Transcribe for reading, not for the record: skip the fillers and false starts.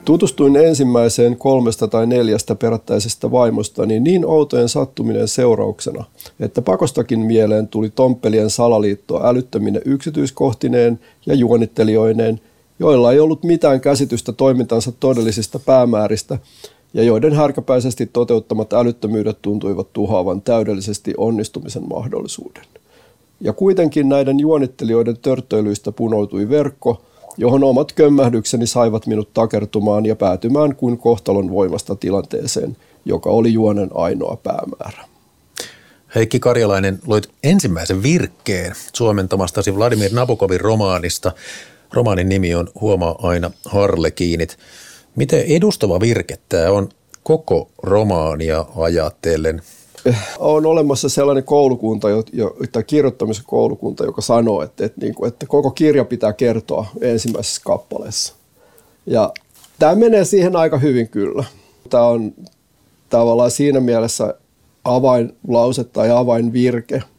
Tutustuin ensimmäiseen 3 tai 4 perättäisestä vaimostani niin outojen sattuminen seurauksena, että pakostakin mieleen tuli Tomppelien salaliitto älyttömine yksityiskohtineen ja juonittelijoineen, joilla ei ollut mitään käsitystä toimintansa todellisista päämääristä ja joiden härkäpäisesti toteuttamat älyttömyydet tuntuivat tuhoavan täydellisesti onnistumisen mahdollisuuden. Ja kuitenkin näiden juonittelijoiden törttöilyistä punoutui verkko, johon omat kömmähdykseni saivat minut takertumaan ja päätymään kuin kohtalon voimasta tilanteeseen, joka oli juonen ainoa päämäärä. Heikki Karjalainen, luit ensimmäisen virkkeen suomentamastasi Vladimir Nabokovin romaanista. Romaanin nimi on Huomaa aina Harlekiinit. Miten edustava virke tämä on koko romaania ajatellen? On olemassa sellainen koulukunta, tai kirjoittamisen koulukunta, joka sanoo, että koko kirja pitää kertoa ensimmäisessä kappaleessa. Ja tämä menee siihen aika hyvin kyllä. Tämä on tavallaan siinä mielessä avainlause tai avainvirke,